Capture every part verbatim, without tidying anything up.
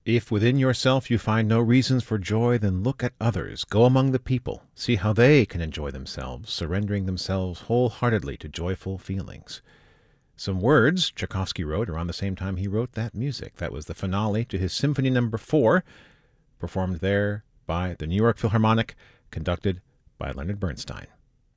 If within yourself you find no reasons for joy, then look at others. Go among the people. See how they can enjoy themselves, surrendering themselves wholeheartedly to joyful feelings. Some words Tchaikovsky wrote around the same time he wrote that music. That was the finale to his Symphony Number Four, performed there by the New York Philharmonic, conducted by Leonard Bernstein.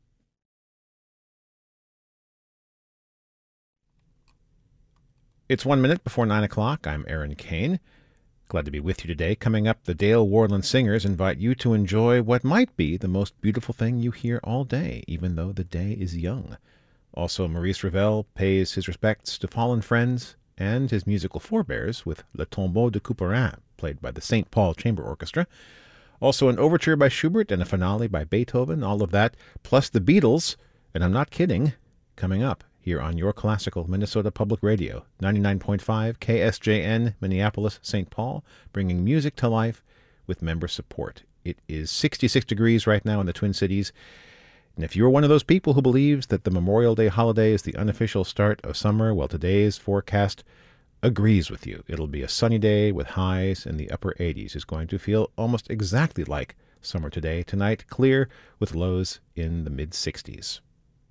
It's one minute before nine o'clock. I'm Aaron Kane. Glad to be with you today. Coming up, the Dale Worland Singers invite you to enjoy what might be the most beautiful thing you hear all day, even though the day is young. Also, Maurice Ravel pays his respects to fallen friends and his musical forebears with Le Tombeau de Couperin, played by the Saint Paul Chamber Orchestra. Also, an overture by Schubert and a finale by Beethoven. All of that, plus the Beatles, and I'm not kidding, coming up here on your classical Minnesota Public Radio, ninety-nine point five K S J N, Minneapolis, Saint Paul, bringing music to life with member support. It is sixty-six degrees right now in the Twin Cities, and if you're one of those people who believes that the Memorial Day holiday is the unofficial start of summer, well, today's forecast agrees with you. It'll be a sunny day with highs in the upper eighties. It's going to feel almost exactly like summer today. Tonight, clear with lows in the mid-sixties.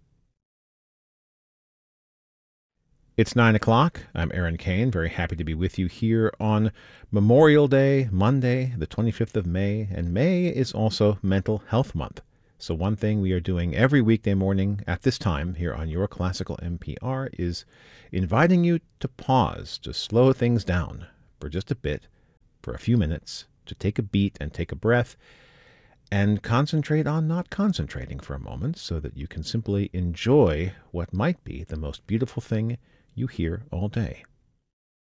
It's nine o'clock. I'm Aaron Kane, very happy to be with you here on Memorial Day, Monday, the twenty-fifth of May, and May is also Mental Health Month. So one thing we are doing every weekday morning at this time here on Your Classical M P R is inviting you to pause, to slow things down for just a bit, for a few minutes, to take a beat and take a breath, and concentrate on not concentrating for a moment so that you can simply enjoy what might be the most beautiful thing you hear all day.